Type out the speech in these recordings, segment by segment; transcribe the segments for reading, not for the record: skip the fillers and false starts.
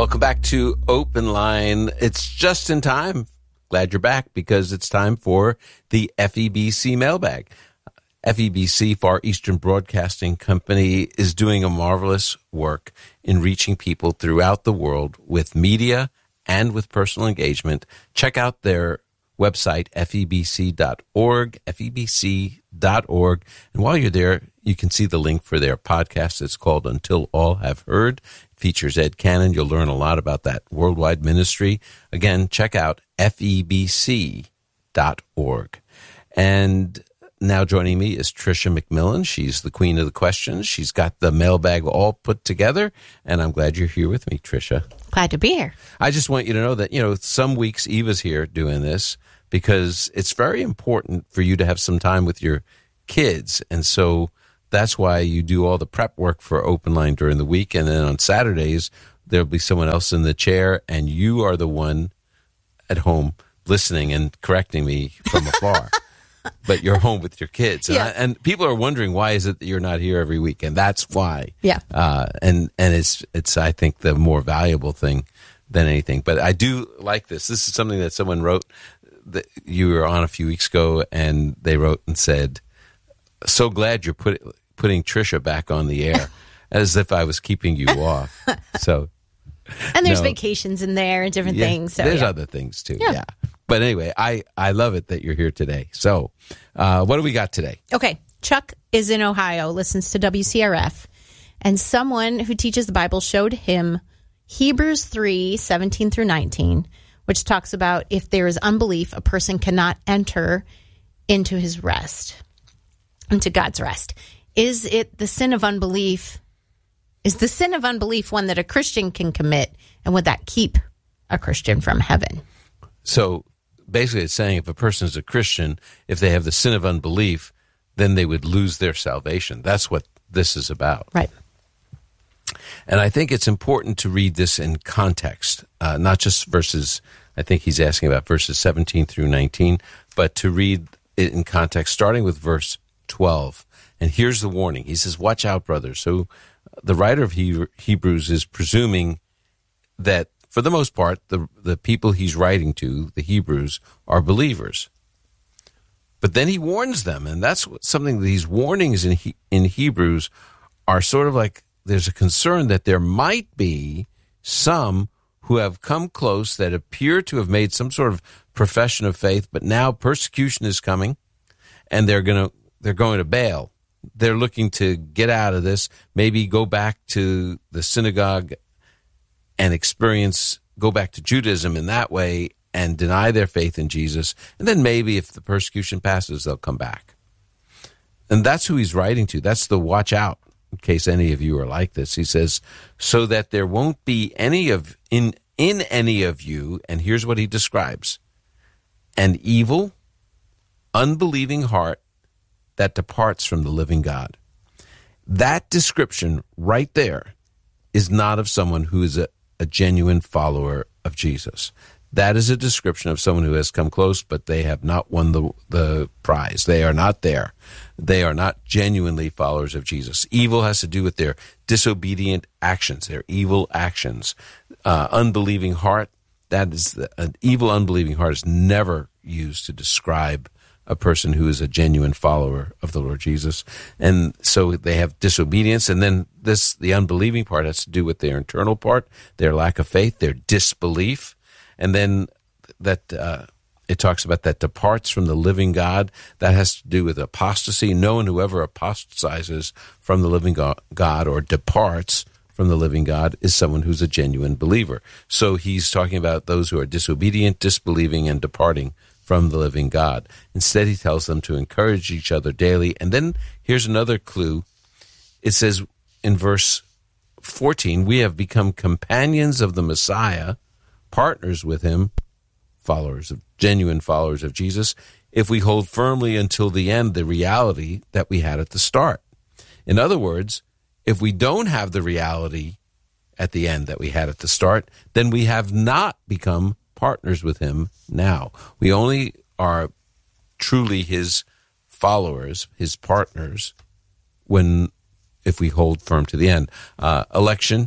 Welcome back to Open Line. It's just in time. Glad you're back because it's time for the FEBC mailbag. FEBC, Far Eastern Broadcasting Company, is doing a marvelous work in reaching people throughout the world with media and with personal engagement. Check out their website, febc.org, febc.org. And while you're there, you can see the link for their podcast. It's called Until All Have Heard. It features Ed Cannon. You'll learn a lot about that worldwide ministry. Again, check out febc.org. And now joining me is Tricia McMillan. She's the queen of the questions. She's got the mailbag all put together, and I'm glad you're here with me, Tricia. Glad to be here. I just want you to know that, some weeks Eva's here doing this because it's very important for you to have some time with your kids. And so that's why you do all the prep work for Open Line during the week. And then on Saturdays, there'll be someone else in the chair, and you are the one at home listening and correcting me from afar. But you're home with your kids. And, and people are wondering, why is it that you're not here every week? And that's why. Yeah. And it's, I think, the more valuable thing than anything. But I do like this. This is something that someone wrote that you were on a few weeks ago, and they wrote and said, so glad you're putting Tricia back on the air, as if I was keeping you off. So. And there's vacations in there and different things. So, there's other things, too. Yeah. But anyway, I love it that you're here today. So what do we got today? Okay. Chuck is in Ohio, listens to WCRF, and someone who teaches the Bible showed him Hebrews 3:17 through 19, which talks about if there is unbelief, a person cannot enter into his rest, into God's rest. Is it the sin of unbelief? Is the sin of unbelief one that a Christian can commit, and would that keep a Christian from heaven? So basically it's saying if a person is a Christian, if they have the sin of unbelief, then they would lose their salvation. That's what this is about. Right. And I think it's important to read this in context, not just verses, I think he's asking about verses 17 through 19, but to read it in context, starting with verse 12. And here's the warning. He says, watch out, brothers. So the writer of Hebrews is presuming that, for the most part, the people he's writing to, the Hebrews, are believers. But then he warns them, and that's something, these warnings in Hebrews are sort of like there's a concern that there might be some who have come close that appear to have made some sort of profession of faith, but now persecution is coming, and they're going to bail. They're looking to get out of this, maybe go back to the synagogue and go back to Judaism in that way and deny their faith in Jesus. And then maybe if the persecution passes, they'll come back. And that's who he's writing to. That's the watch out, in case any of you are like this. He says, so that there won't be in any of you, and here's what he describes, an evil, unbelieving heart that departs from the living God. That description right there is not of someone who is a genuine follower of Jesus. That is a description of someone who has come close, but they have not won the prize. They are not there. They are not genuinely followers of Jesus. Evil has to do with their disobedient actions, their evil actions. Unbelieving heart, an evil, unbelieving heart is never used to describe a person who is a genuine follower of the Lord Jesus. And so they have disobedience, and then the unbelieving part has to do with their internal part, their lack of faith, their disbelief. And then that it talks about that departs from the living God. That has to do with apostasy. No one who ever apostatizes from the living God or departs from the living God is someone who's a genuine believer. So he's talking about those who are disobedient, disbelieving, and departing from the living God. Instead, he tells them to encourage each other daily. And then here's another clue. It says in verse 14, we have become companions of the Messiah, partners with him, genuine followers of Jesus, if we hold firmly until the end the reality that we had at the start. In other words, if we don't have the reality at the end that we had at the start, then we have not become partners with him now. We only are truly his followers, his partners, if we hold firm to the end. Election,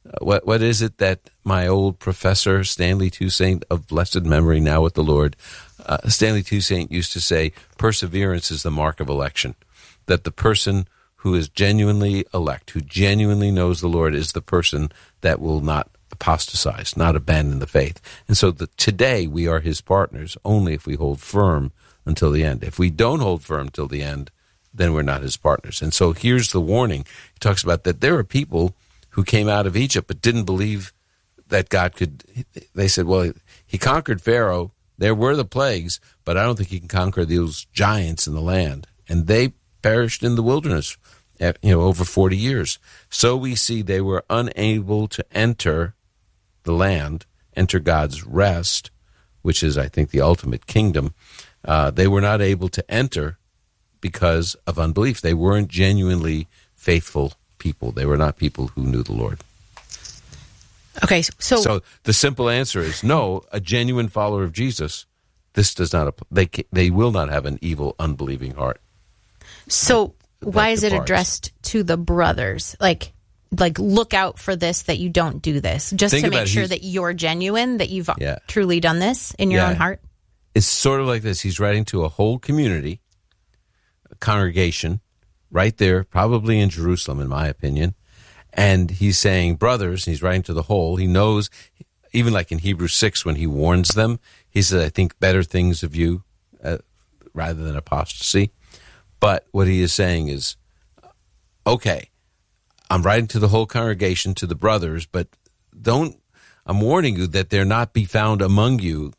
What is it that my old professor, Stanley Toussaint, of blessed memory, now with the Lord, Stanley Toussaint used to say, perseverance is the mark of election. That the person who is genuinely elect, who genuinely knows the Lord, is the person that will not apostatize, not abandon the faith. And so today we are his partners only if we hold firm until the end. If we don't hold firm till the end, then we're not his partners. And so here's the warning. He talks about that there are people who came out of Egypt but didn't believe that God could. They said, well, he conquered Pharaoh. There were the plagues, but I don't think he can conquer those giants in the land. And they perished in the wilderness, over 40 years. So we see they were unable to enter the land, enter God's rest, which is, I think, the ultimate kingdom. They were not able to enter because of unbelief. They weren't genuinely faithful people. They were not people who knew the Lord. Okay, so the simple answer is no. A genuine follower of Jesus, this does not. They will not have an evil, unbelieving heart. So why is it addressed to the brothers? Like look out for this, that you don't do this, just to make sure that you're genuine, that you've truly done this in your own heart. It's sort of like this. He's writing to a whole community, a congregation, right there, probably in Jerusalem, in my opinion. And he's saying, brothers, and he's writing to the whole. He knows, even like in Hebrews 6, when he warns them, he says, I think better things of you rather than apostasy. But what he is saying is, okay, I'm writing to the whole congregation, to the brothers, but I'm warning you that there not be found among you,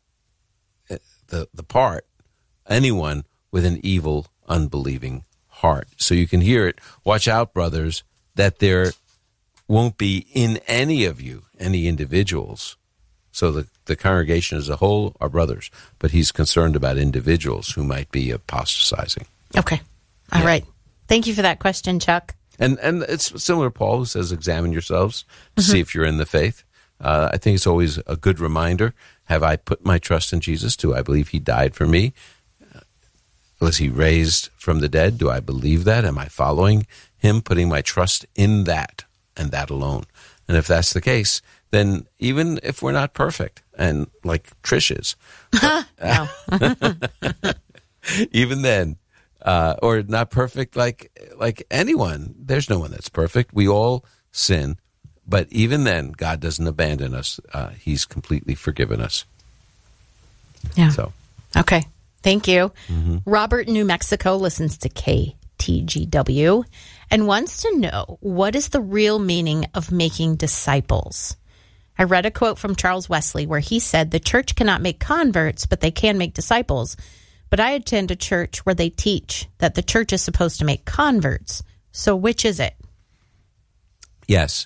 anyone with an evil, unbelieving heart. So you can hear it. Watch out, brothers, that there won't be in any of you any individuals. So the congregation as a whole are brothers, but he's concerned about individuals who might be apostatizing. Okay. All right. Thank you for that question, Chuck. And it's similar to Paul, who says, examine yourselves to see if you're in the faith. I think it's always a good reminder. Have I put my trust in Jesus? Do I believe he died for me? Was he raised from the dead? Do I believe that? Am I following him, putting my trust in that and that alone? And if that's the case, then even if we're not perfect, and like Trish is, even then, or not perfect like anyone, there's no one that's perfect. We all sin. But even then, God doesn't abandon us. He's completely forgiven us. Yeah. So. Okay. Thank you. Mm-hmm. Robert in New Mexico listens to KTGW and wants to know, what is the real meaning of making disciples? I read a quote from Charles Wesley where he said, the church cannot make converts, but they can make disciples. But I attend a church where they teach that the church is supposed to make converts. So which is it? Yes.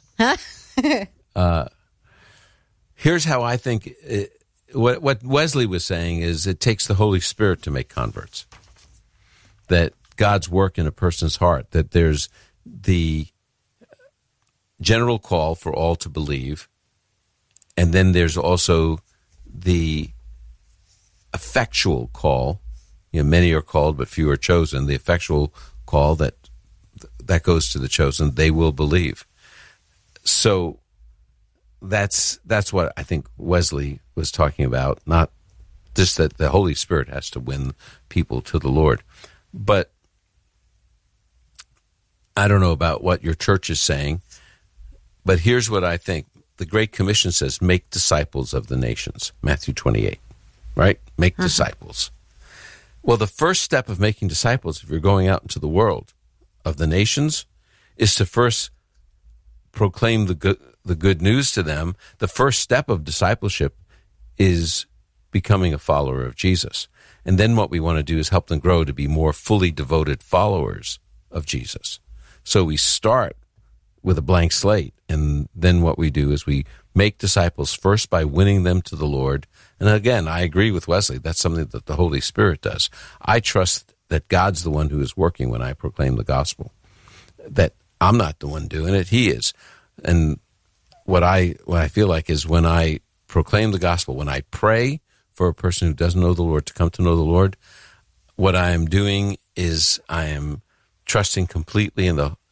Here's how I think what Wesley was saying is it takes the Holy Spirit to make converts. That God's work in a person's heart, that there's the general call for all to believe, and then there's also the effectual call. Many are called, but few are chosen. The effectual call that goes to the chosen, they will believe. So that's what I think Wesley was talking about, not just that the Holy Spirit has to win people to the Lord. But I don't know about what your church is saying, but here's what I think. The Great Commission says, make disciples of the nations, Matthew 28, right? Make disciples. Well, the first step of making disciples, if you're going out into the world of the nations, is to first proclaim the good news to them. The first step of discipleship is becoming a follower of Jesus. And then what we want to do is help them grow to be more fully devoted followers of Jesus. So we start with a blank slate, and then what we do is we make disciples first by winning them to the Lord. And again, I agree with Wesley. That's something that the Holy Spirit does. I trust that God's the one who is working when I proclaim the gospel, that I'm not the one doing it. He is. And what I feel like is when I proclaim the gospel, when I pray for a person who doesn't know the Lord to come to know the Lord, what I am doing is I am trusting completely in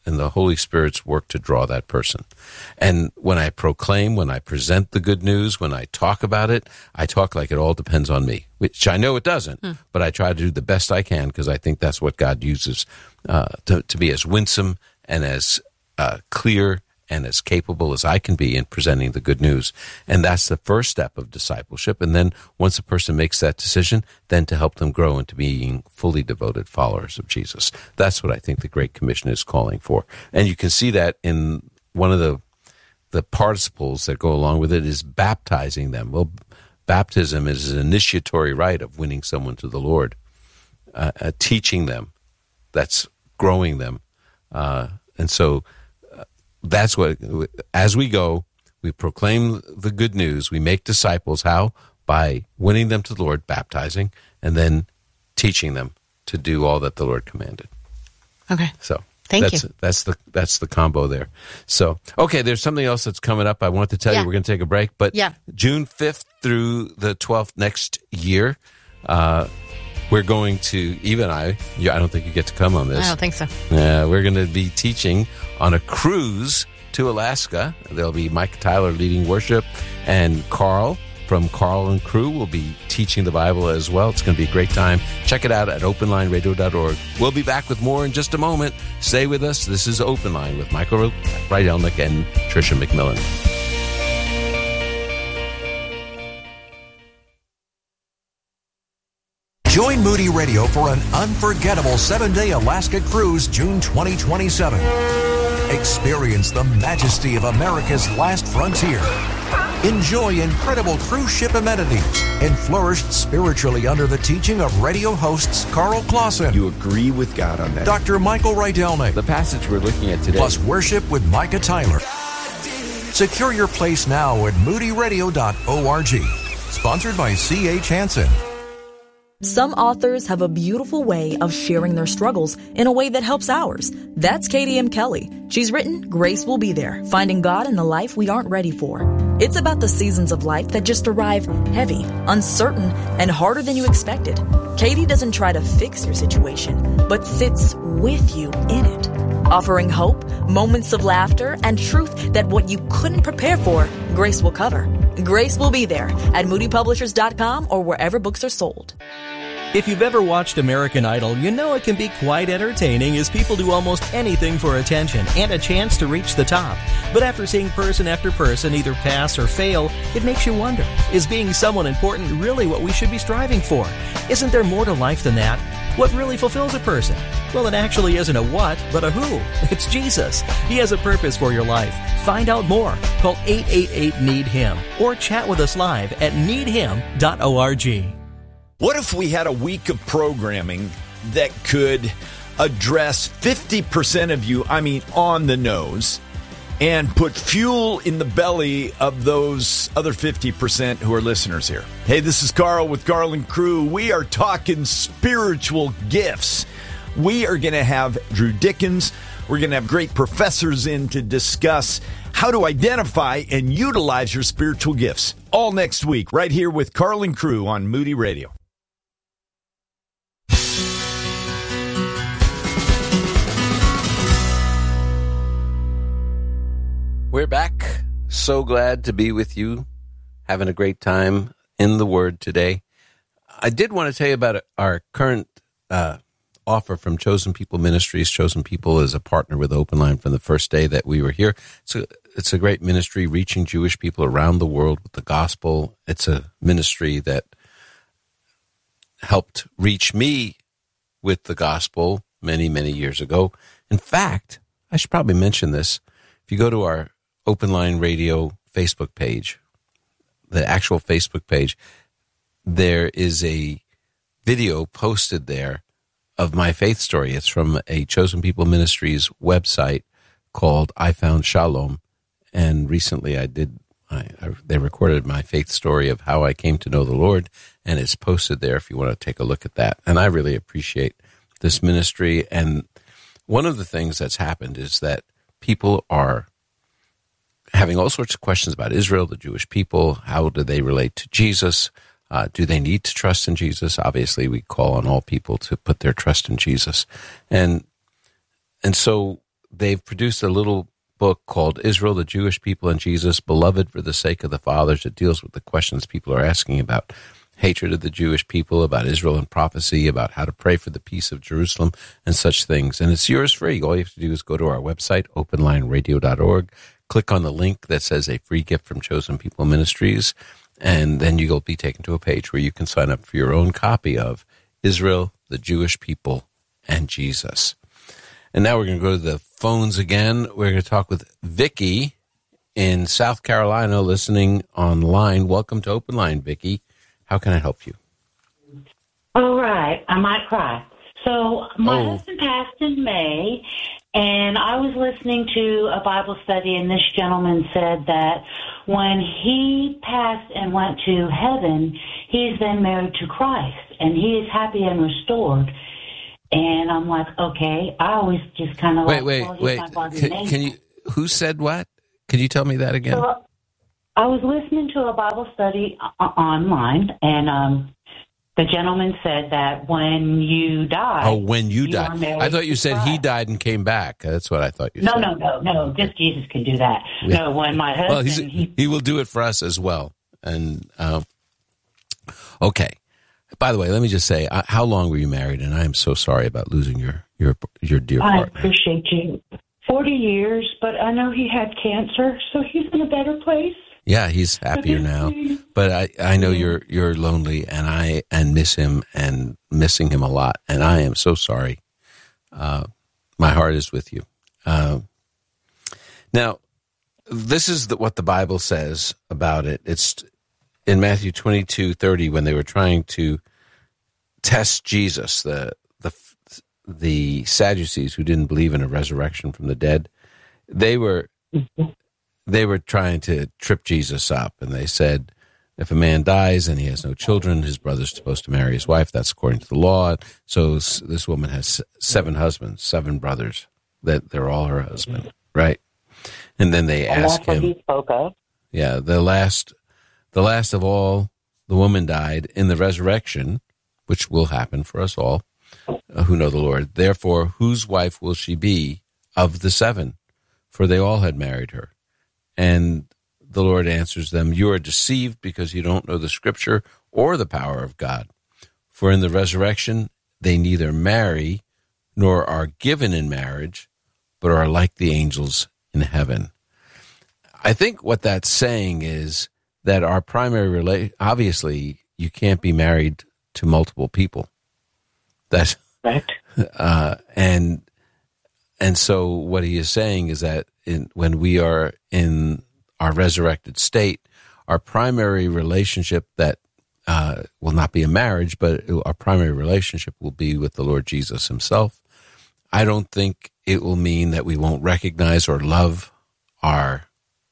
and the Holy Spirit's work to draw that person. And when I proclaim, when I present the good news, when I talk about it, I talk like it all depends on me, which I know it doesn't, but I try to do the best I can because I think that's what God uses to be as winsome and as clear and as capable as I can be in presenting the good news. And that's the first step of discipleship. And then once a person makes that decision, then to help them grow into being fully devoted followers of Jesus. That's what I think the Great Commission is calling for. And you can see that in one of the participles that go along with it is baptizing them. Well, baptism is an initiatory rite of winning someone to the Lord, teaching them, that's growing them. And so that's what, as we go, we proclaim the good news. We make disciples. How? By winning them to the Lord, baptizing, and then teaching them to do all that the Lord commanded. Okay. So Thank you. That's the combo there. So, okay, there's something else that's coming up. I wanted to tell you we're going to take a break, but June 5th through the 12th next year, we're going to, Eva and I don't think you get to come on this. I don't think so. We're going to be teaching on a cruise to Alaska. There'll be Mike Tyler leading worship, and Carl from Carl and Crew will be teaching the Bible as well. It's going to be a great time. Check it out at openlineradio.org. We'll be back with more in just a moment. Stay with us. This is Open Line with Michael Rydelnik and Tricia McMillan. Join Moody Radio for an unforgettable 7-day Alaska cruise, June 2027. Experience the majesty of America's last frontier. Enjoy incredible cruise ship amenities and flourish spiritually under the teaching of radio hosts Carl Clausen. You agree with God on that. Dr. Michael Rydelnik. The passage we're looking at today. Plus worship with Micah Tyler. Secure your place now at moodyradio.org. Sponsored by C.H. Hansen. Some authors have a beautiful way of sharing their struggles in a way that helps ours. That's Katie M. Kelly. She's written Grace Will Be There, Finding God in the Life We Aren't Ready For. It's about the seasons of life that just arrive heavy, uncertain, and harder than you expected. Katie doesn't try to fix your situation, but sits with you in it, offering hope, moments of laughter, and truth that what you couldn't prepare for, Grace will cover. Grace Will Be There at moodypublishers.com or wherever books are sold. If you've ever watched American Idol, you know it can be quite entertaining as people do almost anything for attention and a chance to reach the top. But after seeing person after person either pass or fail, it makes you wonder, is being someone important really what we should be striving for? Isn't there more to life than that? What really fulfills a person? Well, it actually isn't a what, but a who. It's Jesus. He has a purpose for your life. Find out more. Call 888-NEED-HIM or chat with us live at needhim.org. What if we had a week of programming that could address 50% of you, on the nose, and put fuel in the belly of those other 50% who are listeners here? Hey, this is Carl with Carl and Crew. We are talking spiritual gifts. We are going to have Drew Dickens. We're going to have great professors in to discuss how to identify and utilize your spiritual gifts. All next week, right here with Carl and Crew on Moody Radio. We're back. So glad to be with you, having a great time in the Word today. I did want to tell you about our current offer from Chosen People Ministries. Chosen People is a partner with Open Line from the first day that we were here. It's a great ministry reaching Jewish people around the world with the gospel. It's a ministry that helped reach me with the gospel many, many years ago. In fact, I should probably mention this. If you go to our Open Line Radio Facebook page, the actual Facebook page, there is a video posted there of my faith story. It's from a Chosen People Ministries website called I Found Shalom. And recently they recorded my faith story of how I came to know the Lord, and it's posted there if you want to take a look at that. And I really appreciate this ministry. And one of the things that's happened is that people are having all sorts of questions about Israel, the Jewish people. How do they relate to Jesus? Do they need to trust in Jesus? Obviously, we call on all people to put their trust in Jesus. And so they've produced a little book called Israel, the Jewish People, and Jesus, Beloved for the Sake of the Fathers. It deals with the questions people are asking about hatred of the Jewish people, about Israel and prophecy, about how to pray for the peace of Jerusalem, and such things. And it's yours free. All you have to do is go to our website, openlineradio.org, click on the link that says a free gift from Chosen People Ministries, and then you'll be taken to a page where you can sign up for your own copy of Israel, the Jewish People, and Jesus. And now we're going to go to the phones again. We're going to talk with Vicki in South Carolina, listening online. Welcome to Open Line, Vicki. How can I help you? All right. I might cry. So my husband passed in May, and I was listening to a Bible study, and this gentleman said that when he passed and went to heaven, he's then married to Christ, and he is happy and restored. And I'm like, okay. I always just kind of wait. Can you? Who said what? Can you tell me that again? So I was listening to a Bible study online, and the gentleman said that when you die... Oh, when you die. I thought you said he died and came back. That's what I thought you said. No. Just Jesus can do that. Yeah. No, when my husband... Well, he will do it for us as well. And, okay. By the way, let me just say, how long were you married? And I am so sorry about losing your dear partner. I appreciate you. 40 years, but I know he had cancer, so he's in a better place. Yeah, he's happier now. But I know you're lonely, and I miss him and missing him a lot. And I am so sorry. My heart is with you. Now, this is what the Bible says about it. It's in Matthew 22:30 when they were trying to test Jesus, the Sadducees who didn't believe in a resurrection from the dead. They were trying to trip Jesus up, and they said, if a man dies and he has no children, his brother's supposed to marry his wife. That's according to the law. So this woman has 7 husbands, 7 brothers, that they're all her husband, right? And then they ask him. He spoke of. Yeah, the last of all, the woman died in the resurrection, which will happen for us all who know the Lord. Therefore, whose wife will she be of the 7? For they all had married her. And the Lord answers them, you are deceived because you don't know the Scripture or the power of God. For in the resurrection, they neither marry nor are given in marriage, but are like the angels in heaven. I think what that's saying is that our primary obviously, you can't be married to multiple people. That's right. And so what he is saying is that when we are in our resurrected state, our primary relationship that will not be a marriage, but our primary relationship will be with the Lord Jesus himself. I don't think it will mean that we won't recognize or love our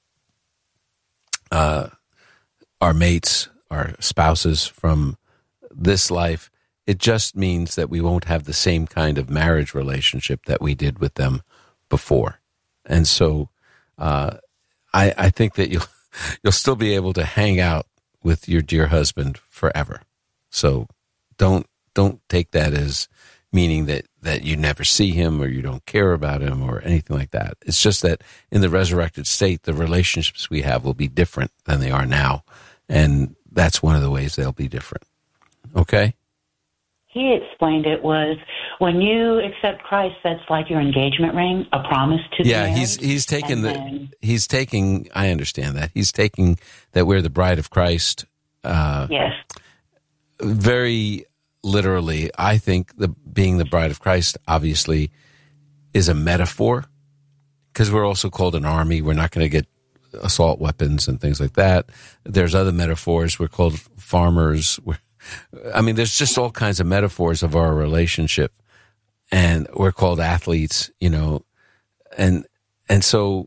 mates, our spouses from this life. It just means that we won't have the same kind of marriage relationship that we did with them before. And so I think that you'll still be able to hang out with your dear husband forever. So don't take that as meaning that you never see him or you don't care about him or anything like that. It's just that in the resurrected state, the relationships we have will be different than they are now. And that's one of the ways they'll be different. Okay? He explained it was when you accept Christ, that's like your engagement ring, a promise to yeah, the he's taking I understand that. He's taking that we're the bride of Christ. Yes. Very literally. I think being the bride of Christ obviously is a metaphor because we're also called an army. We're not going to get assault weapons and things like that. There's other metaphors. We're called farmers. There's just all kinds of metaphors of our relationship, and we're called athletes, and so,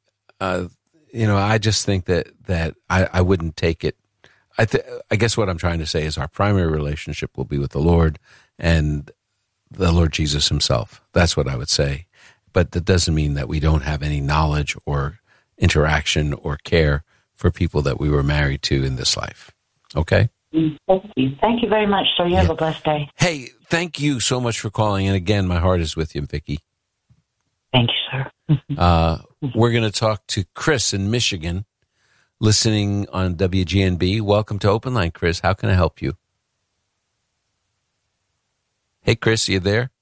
I just think that I wouldn't take it. I guess what I'm trying to say is our primary relationship will be with the Lord and the Lord Jesus himself. That's what I would say. But that doesn't mean that we don't have any knowledge or interaction or care for people that we were married to in this life. Okay? Thank you. Thank you very much, sir. You have a blessed day. Hey, thank you so much for calling. And again, my heart is with you, Vicki. Thank you, sir. We're going to talk to Chris in Michigan, listening on WGNB. Welcome to Open Line, Chris. How can I help you? Hey, Chris, you there?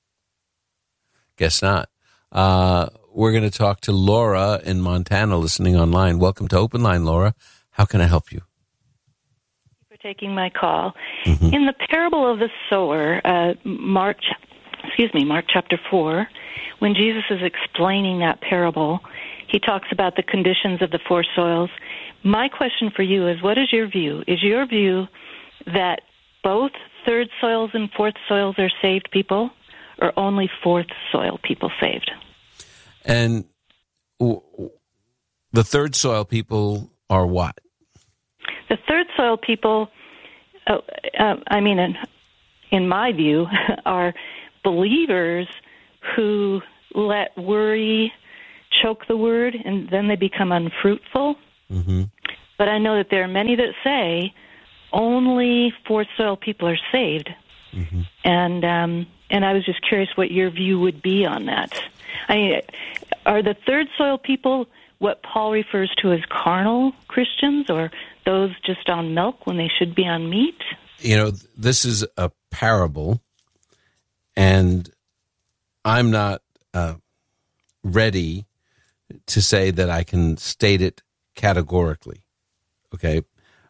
Guess not. We're going to talk to Laura in Montana, listening online. Welcome to Open Line, Laura. How can I help you? Thank you for taking my call. Mm-hmm. In the parable of the sower, Mark chapter 4, when Jesus is explaining that parable, he talks about the conditions of the four soils. My question for you is, what is your view? Is your view that both third soils and fourth soils are saved people, or only fourth soil people saved? And the third soil people are what? The third soil people, in my view, are believers who let worry choke the word, and then they become unfruitful. Mm-hmm. But I know that there are many that say only fourth soil people are saved. Mm-hmm. And I was just curious what your view would be on that. Are the third soil people what Paul refers to as carnal Christians, or those just on milk when they should be on meat? This is a parable, and I'm not ready to say that I can state it categorically, okay?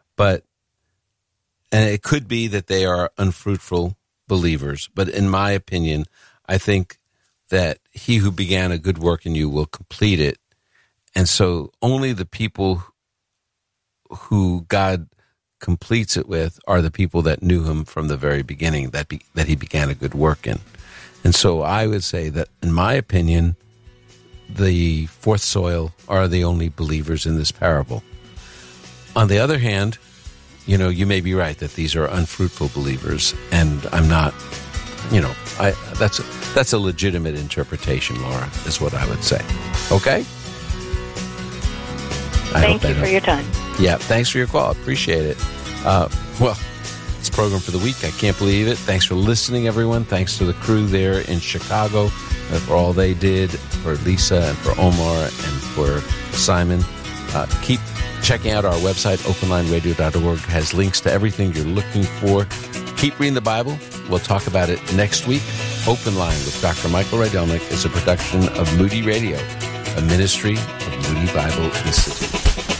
And it could be that they are unfruitful believers, but in my opinion, I think that he who began a good work in you will complete it. And so only the people who God completes it with are the people that knew him from the very beginning, that he began a good work in. And so I would say that, in my opinion, the fourth soil are the only believers in this parable. On the other hand, you may be right that these are unfruitful believers, and I'm not, that's a legitimate interpretation, Laura, is what I would say. Okay? Thank you for your time. Yeah, thanks for your call. Appreciate it. It's program for the week. I can't believe it. Thanks for listening, everyone. Thanks to the crew there in Chicago for all they did, for Lisa and for Omar and for Simon. Keep checking out our website, openlineradio.org. It has links to everything you're looking for. Keep reading the Bible. We'll talk about it next week. Open Line with Dr. Michael Rydelnik is a production of Moody Radio, a ministry of Moody Bible Institute.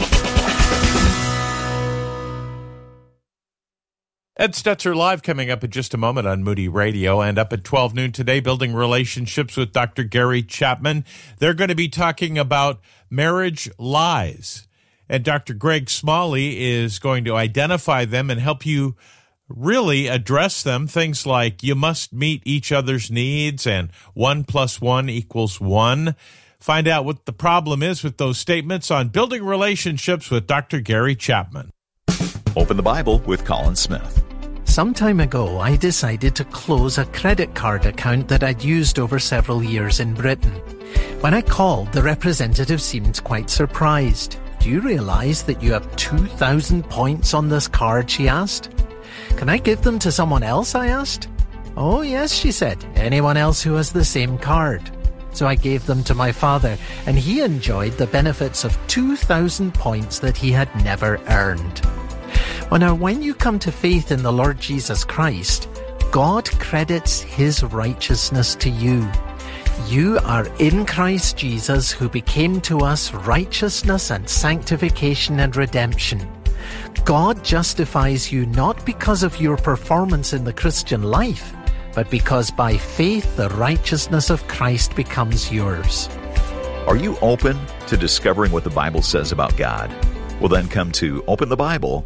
Ed Stetzer Live coming up in just a moment on Moody Radio, and up at 12 noon today, Building Relationships with Dr. Gary Chapman. They're going to be talking about marriage lies, and Dr. Greg Smalley is going to identify them and help you really address them. Things like you must meet each other's needs and 1 + 1 = 1. Find out what the problem is with those statements on Building Relationships with Dr. Gary Chapman. Open the Bible with Colin Smith. Some time ago, I decided to close a credit card account that I'd used over several years in Britain. When I called, the representative seemed quite surprised. "Do you realize that you have 2,000 points on this card?" she asked. "Can I give them to someone else?" I asked. "Oh, yes," she said. "Anyone else who has the same card." So I gave them to my father, and he enjoyed the benefits of 2,000 points that he had never earned. Well, now, when you come to faith in the Lord Jesus Christ, God credits his righteousness to you. You are in Christ Jesus, who became to us righteousness and sanctification and redemption. God justifies you not because of your performance in the Christian life, but because by faith the righteousness of Christ becomes yours. Are you open to discovering what the Bible says about God? Well, then come to openthebible.org.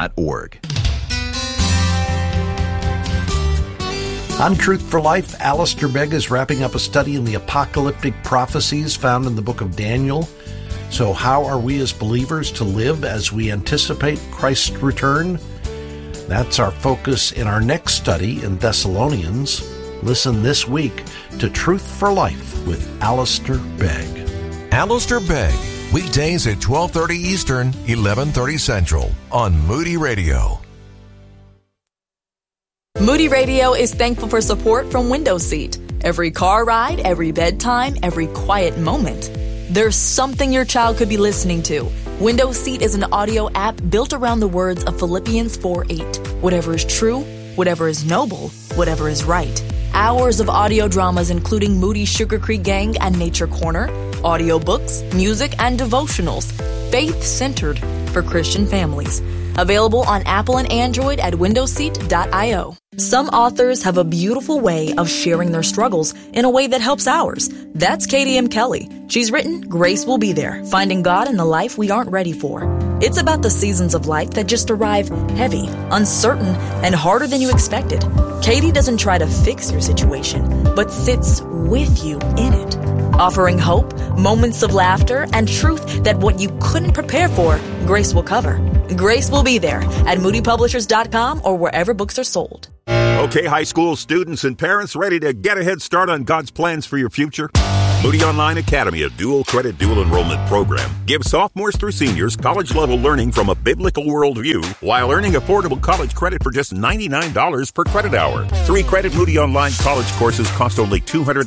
On Truth for Life, Alistair Begg is wrapping up a study in the apocalyptic prophecies found in the book of Daniel. So how are we as believers to live as we anticipate Christ's return? That's our focus in our next study in Thessalonians. Listen this week to Truth for Life with Alistair Begg. Alistair Begg, weekdays at 12:30 Eastern, 11:30 Central on Moody Radio. Moody Radio is thankful for support from Window Seat. every car ride, every bedtime, every quiet moment. There's something your child could be listening to. Windows Seat is an audio app built around the words of Philippians 4:8. Whatever is true, whatever is noble, whatever is right. Hours of audio dramas including Moody's Sugar Creek Gang and Nature Corner, audiobooks, music, and devotionals. Faith-centered for Christian families. Available on Apple and Android at windowseat.io. Some authors have a beautiful way of sharing their struggles in a way that helps ours. That's Katie M. Kelly. She's written Grace Will Be There, Finding God in the Life We Aren't Ready For. It's about the seasons of life that just arrive heavy, uncertain, and harder than you expected. Katie doesn't try to fix your situation, but sits with you in it, offering hope, moments of laughter, and truth that what you couldn't prepare for, Grace will cover. Grace Will Be There at moodypublishers.com or wherever books are sold. Okay, high school students and parents ready to get a head start on God's plans for your future? Moody Online Academy, a dual credit, dual enrollment program, gives sophomores through seniors college-level learning from a biblical worldview while earning affordable college credit for just $99 per credit hour. 3-credit Moody Online college courses cost only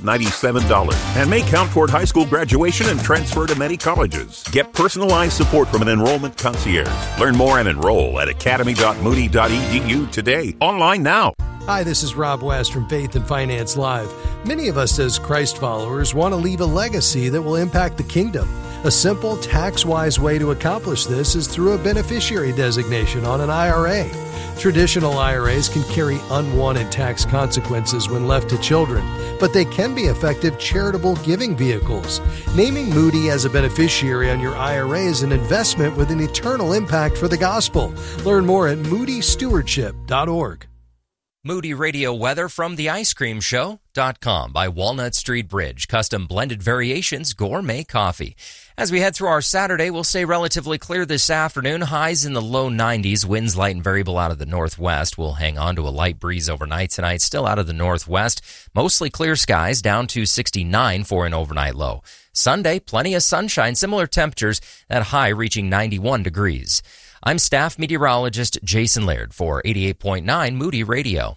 $297 and may count toward high school graduation and transfer to many colleges. Get personalized support from an enrollment concierge. Learn more and enroll at academy.moody.edu today. Online now. Hi, this is Rob West from Faith and Finance Live. Many of us as Christ followers want to leave a legacy that will impact the kingdom. A simple, tax-wise way to accomplish this is through a beneficiary designation on an IRA. Traditional IRAs can carry unwanted tax consequences when left to children, but they can be effective charitable giving vehicles. Naming Moody as a beneficiary on your IRA is an investment with an eternal impact for the gospel. Learn more at moodystewardship.org. Moody Radio weather from theicecreamshow.com by Walnut Street Bridge. Custom blended variations, gourmet coffee. As we head through our Saturday, we'll stay relatively clear this afternoon. Highs in the low 90s. Winds light and variable out of the northwest. We'll hang on to a light breeze overnight tonight. Still out of the northwest. Mostly clear skies, down to 69 for an overnight low. Sunday, plenty of sunshine. Similar temperatures, that high reaching 91 degrees. I'm staff meteorologist Jason Laird for 88.9 Moody Radio.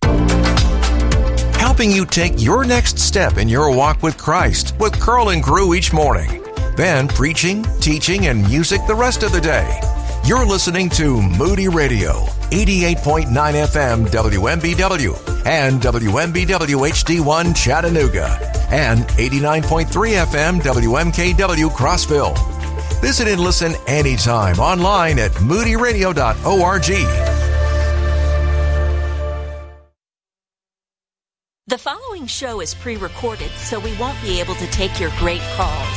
Helping you take your next step in your walk with Christ with Curl and Crew each morning. Then preaching, teaching, and music the rest of the day. You're listening to Moody Radio, 88.9 FM WMBW and WMBW HD1 Chattanooga and 89.3 FM WMKW Crossville. Visit and listen anytime online at moodyradio.org. The following show is pre-recorded, so we won't be able to take your great calls.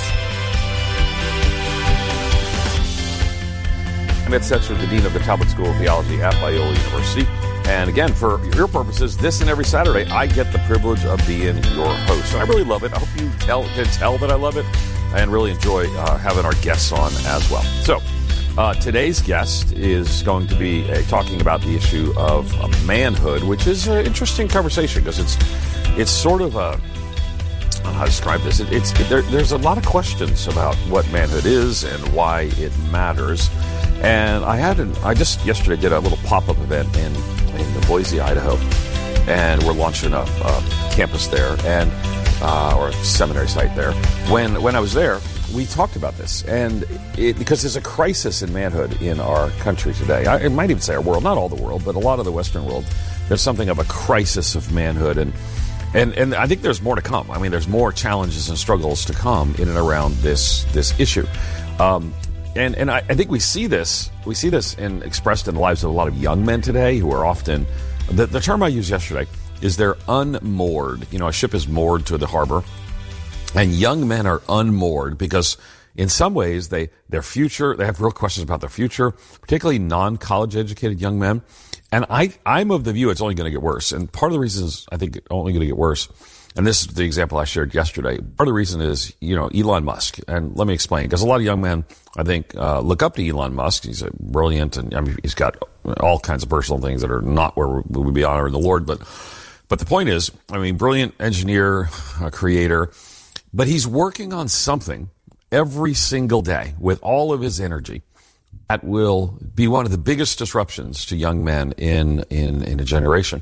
I'm Ed Setzer, the Dean of the Talbot School of Theology at Biola University. And again, for your purposes, this and every Saturday, I get the privilege of being your host. And I really love it. I hope you can tell that I love it and really enjoy having our guests on as well. So today's guest is going to be talking about the issue of manhood, which is an interesting conversation because it's sort of a, I don't know how to describe this. There's a lot of questions about what manhood is and why it matters. And I just yesterday did a little pop-up event in Boise, Idaho, and we're launching a campus there and or a seminary site there. When I was there, we talked about this, and because there's a crisis in manhood in our country today. I might even say our world, not all the world, but a lot of the Western world. There's something of a crisis of manhood, and I think there's more to come. I mean, there's more challenges and struggles to come in and around this issue. And I think we see this expressed in the lives of a lot of young men today who are often, the term I used yesterday is they're unmoored. You know, a ship is moored to the harbor, and young men are unmoored because in some ways they have real questions about their future, particularly non-college educated young men. And I'm of the view it's only going to get worse. And part of the reason is I think it's only going to get worse. And this is the example I shared yesterday. Part of the reason is, Elon Musk. And let me explain, because a lot of young men, I think, look up to Elon Musk. He's brilliant, and I mean, he's got all kinds of personal things that are not where we would be honoring the Lord. But the point is, I mean, brilliant engineer, creator, but he's working on something every single day with all of his energy that will be one of the biggest disruptions to young men in a generation.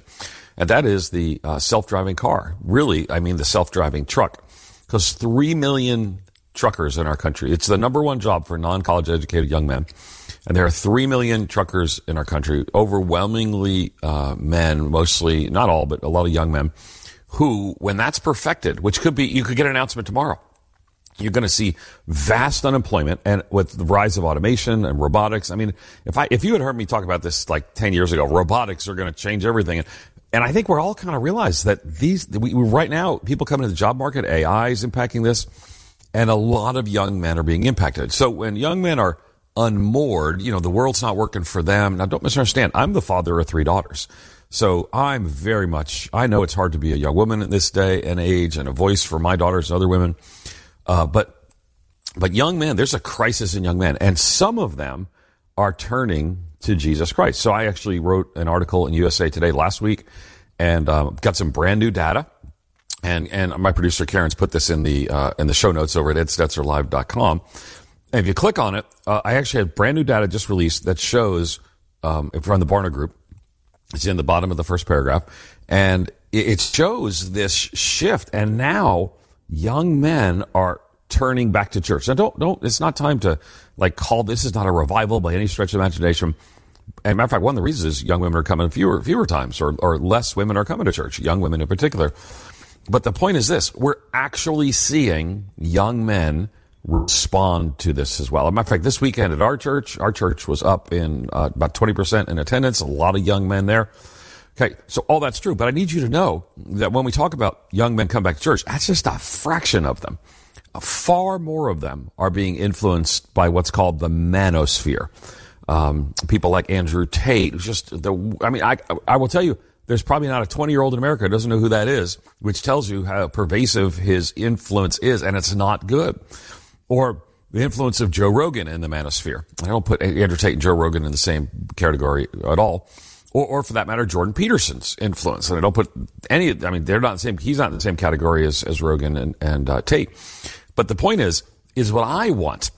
and that is the self-driving car. Really, I mean the self-driving truck, because 3 million truckers in our country. It's the number one job for non-college educated young men. And there are 3 million truckers in our country, overwhelmingly men, mostly, not all, but a lot of young men, who, when that's perfected, which could be, you could get an announcement tomorrow, you're going to see vast unemployment. And with the rise of automation and robotics, I mean, if you had heard me talk about this like 10 years ago, robotics are going to change everything. And I think we're all kind of realize that right now, people coming to the job market, AI is impacting this, and a lot of young men are being impacted. So when young men are unmoored, the world's not working for them. Now, don't misunderstand. I'm the father of 3 daughters. So I know it's hard to be a young woman in this day and age and a voice for my daughters and other women. But young men, there's a crisis in young men, and some of them are turning to Jesus Christ. So I actually wrote an article in USA Today last week and got some brand new data. And my producer Karen's put this in the show notes over at edstetzerlive.com. And if you click on it, I actually have brand new data just released that shows, from the Barna Group, it's in the bottom of the first paragraph, and it shows this shift. And now young men are turning back to church. Now, it's not time to this is not a revival by any stretch of imagination. As a matter of fact, one of the reasons is young women are coming fewer times, or less women are coming to church, young women in particular. But the point is this: we're actually seeing young men respond to this as well. As a matter of fact, this weekend at our church was up in about 20% in attendance, a lot of young men there. Okay, so all that's true, but I need you to know that when we talk about young men come back to church, that's just a fraction of them. Far more of them are being influenced by what's called the manosphere. People like Andrew Tate, I will tell you, there's probably not a 20-year-old in America who doesn't know who that is, which tells you how pervasive his influence is, and it's not good. Or the influence of Joe Rogan in the manosphere. I don't put Andrew Tate and Joe Rogan in the same category at all. Or for that matter, Jordan Peterson's influence. And I don't put they're not the same, he's not in the same category as Rogan and Tate. But the point is what I want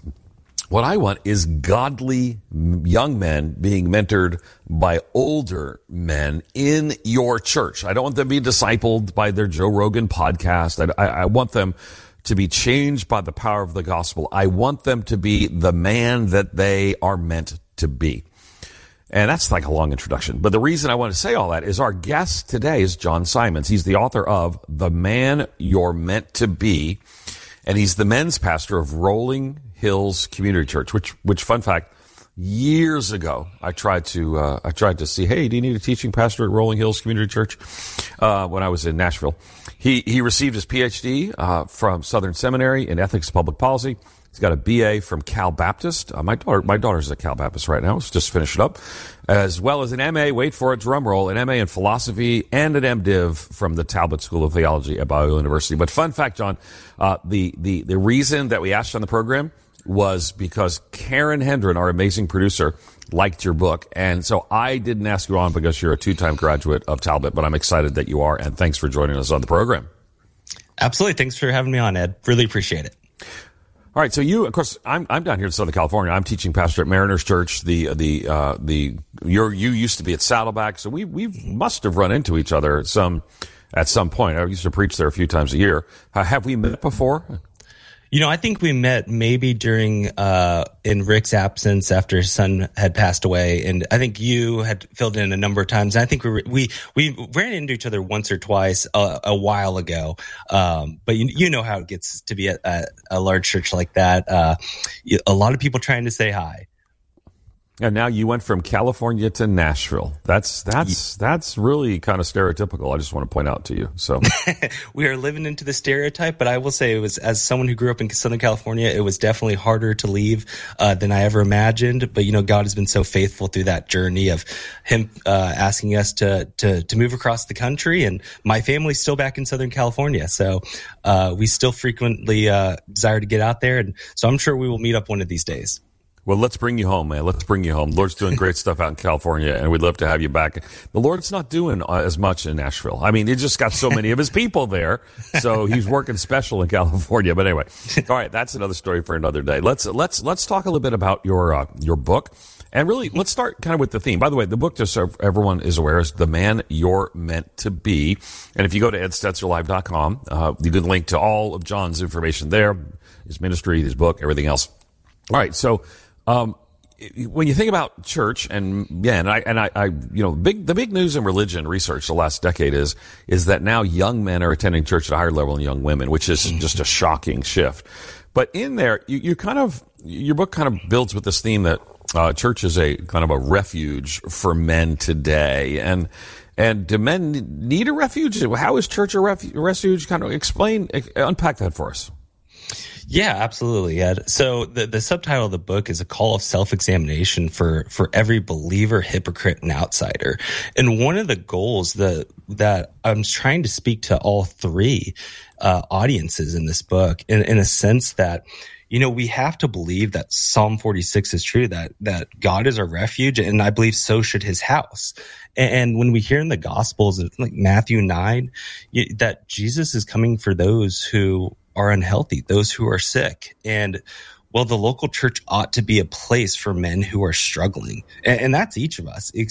is godly young men being mentored by older men in your church. I don't want them to be discipled by their Joe Rogan podcast. I want them to be changed by the power of the gospel. I want them to be the man that they are meant to be. And that's like a long introduction. But the reason I want to say all that is our guest today is John Simons. He's the author of The Man You're Meant to Be. And he's the men's pastor of Rolling Hills Community Church, which fun fact, years ago, I tried to see, hey, do you need a teaching pastor at Rolling Hills Community Church? When I was in Nashville. He received his PhD from Southern Seminary in Ethics and Public Policy. He's got a BA from Cal Baptist. My daughter's at Cal Baptist right now. Let's just finish it up. As well as an MA, wait for it, drum roll, an MA in philosophy and an MDiv from the Talbot School of Theology at Biola University. But fun fact, John, the reason that we asked you on the program was because Karen Hendren, our amazing producer, liked your book. And so I didn't ask you on because you're a 2-time graduate of Talbot, but I'm excited that you are. And thanks for joining us on the program. Absolutely. Thanks for having me on, Ed. Really appreciate it. All right. So you, of course, I'm down here in Southern California. I'm teaching pastor at Mariners Church. You used to be at Saddleback. So we must have run into each other at some point. I used to preach there a few times a year. Have we met before? I think we met maybe during in Rick's absence after his son had passed away, and I think you had filled in a number of times. And I think we ran into each other once or twice a while ago. But you know how it gets to be at a large church like that. A lot of people trying to say hi. And now you went from California to Nashville. That's really kind of stereotypical. I just want to point out to you. So we are living into the stereotype, but I will say it was, as someone who grew up in Southern California, it was definitely harder to leave than I ever imagined. But God has been so faithful through that journey of him asking us to move across the country, and my family's still back in Southern California, so we still frequently desire to get out there, and so I'm sure we will meet up one of these days. Well, let's bring you home, man. Let's bring you home. The Lord's doing great stuff out in California, and we'd love to have you back. The Lord's not doing as much in Nashville. I mean, he just got so many of his people there, so he's working special in California. But anyway, all right, that's another story for another day. Let's talk a little bit about your book, and really let's start kind of with the theme. By the way, the book, just so everyone is aware, is The Man You're Meant to Be. And if you go to edstetzerlive.com, you can link to all of John's information there, his ministry, his book, everything else. All right, so. When you think about church, and the big news in religion research the last decade is that now young men are attending church at a higher level than young women, which is just a shocking shift. But in there, your book kind of builds with this theme that church is a kind of a refuge for men today, and do men need a refuge? How is church a refuge? Kind of unpack that for us. Yeah, absolutely, Ed. So the subtitle of the book is a call of self-examination for every believer, hypocrite, and outsider. And one of the goals that I'm trying to speak to all three audiences in this book, in a sense that, we have to believe that Psalm 46 is true, that God is our refuge, and I believe so should his house. And when we hear in the Gospels, like Matthew 9, that Jesus is coming for those who are unhealthy, those who are sick. And the local church ought to be a place for men who are struggling. And that's each of us,